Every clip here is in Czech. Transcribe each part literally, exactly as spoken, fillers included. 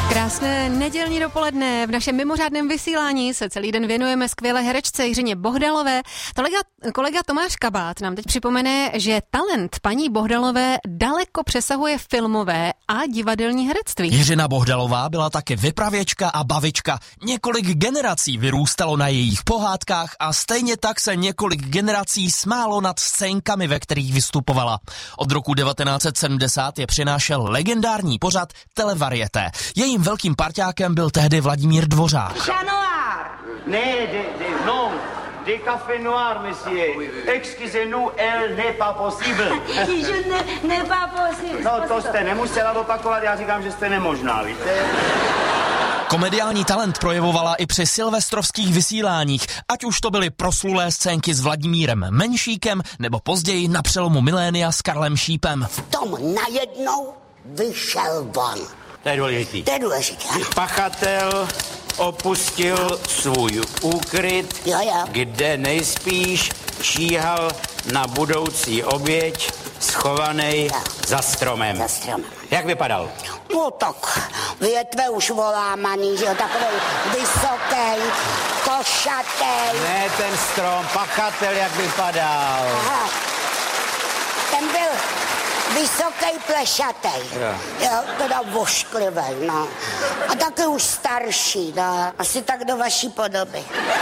Krásné nedělní dopoledne. V našem mimořádném vysílání se celý den věnujeme skvělé herečce Jiřině Bohdalové. Kolega, kolega Tomáš Kabát nám teď připomene, že talent paní Bohdalové daleko přesahuje filmové a divadelní herectví. Jiřina Bohdalová byla taky vypravěčka a bavička. Několik generací vyrůstalo na jejich pohádkách a stejně tak se několik generací smálo nad scénkami, ve kterých vystupovala. Od roku devatenáct set sedmdesát je přinášel legendární pořad Televarieté. Jejím velkým parťákem byl tehdy Vladimír Dvořák. Ne, de, de, no, de café noir, monsieur. Excusez-nous, elle n'est pas possible. Je ne, n'est pas possible. No, to jste nemusela opakovat, já říkám, že jste nemožná, víte? Komediální talent projevovala i při silvestrovských vysíláních, ať už to byly proslulé scénky s Vladimírem Menšíkem, nebo později na přelomu milénia s Karlem Šípem. V tom najednou vyšel von. To je důležitý. To je důležitý, ano. Pachatel opustil svůj úkryt, Jo, jo. kde nejspíš číhal na budoucí oběť, schovaný Jo. za stromem. Za stromem. Jak vypadal? No tak, větve už volámaný, že jo, takovej vysoký, košatý. Ne ten strom, pachatel, jak vypadal. Aha, ten byl vysoký, plešatý. Jo. Jo, teda vošklivý, no. A taky už starší, no. Asi tak do vaší podoby.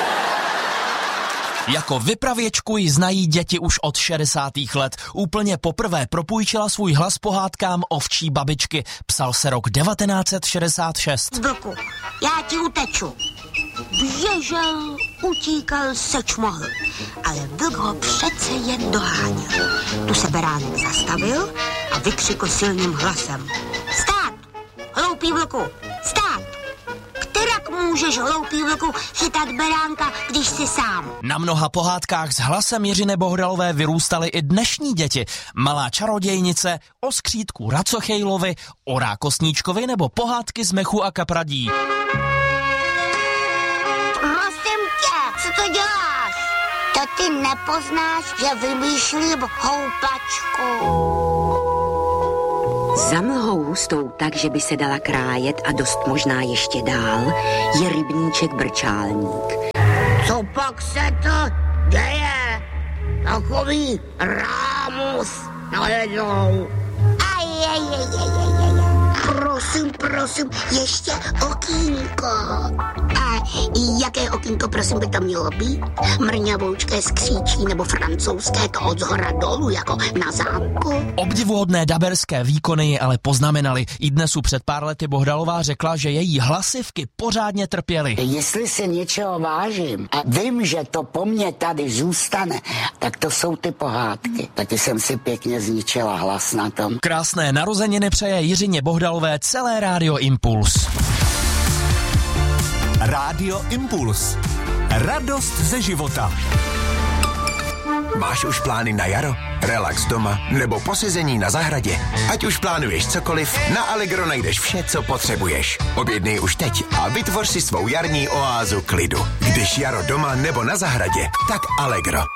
Jako vypravěčku ji znají děti už od šedesátých let. Úplně poprvé propůjčila svůj hlas pohádkám Ovčí babičky. Psal se rok devatenáct set šedesát šest. Vlku, já ti uteču. Běžel, utíkal, seč mohl. Ale vlk ho přece jen doháněl. Tu se beránek zastavil a vykřikl silným hlasem. Stát! Hloupý vlku! Stát! Kterak můžeš, hloupý vlku, chytat beránka, když jsi sám? Na mnoha pohádkách s hlasem Jiřiny Bohdalové vyrůstaly i dnešní děti. Malá čarodějnice, o skřítku Racochejlovi, o Rákosníčkovi nebo pohádky z Mechu a Kapradí. Prosím tě, co to děláš? To ty nepoznáš, že vymýšlím houpačku. Za mlhou hustou tak, že by se dala krájet a dost možná ještě dál, je rybníček Brčálník. Co pak se to děje? Takový rámus najednou. Aj, aj, aj, aj, aj, aj. Prosím, prosím, ještě okýnko. A jaké okýnko, prosím, by to mělo být? Mrňavoučké, skříčí nebo francouzské, to od zhora dolů, jako na zámku? Obdivuhodné daberské výkony ji ale poznamenaly. I dnesu před pár lety Bohdalová řekla, že její hlasivky pořádně trpěly. Jestli si něčeho vážím a vím, že to po mně tady zůstane, tak to jsou ty pohádky. Taky jsem si pěkně zničila hlas na tom. Krásné narozeniny přeje Jiřině Bohdalové celé Rádio Impuls. Rádio Impuls. Radost ze života. Máš už plány na jaro? Relax doma nebo posezení na zahradě? Ať už plánuješ cokoliv, na Allegro najdeš vše, co potřebuješ. Objednej už teď a vytvoř si svou jarní oázu klidu. Když jaro doma nebo na zahradě, tak Allegro.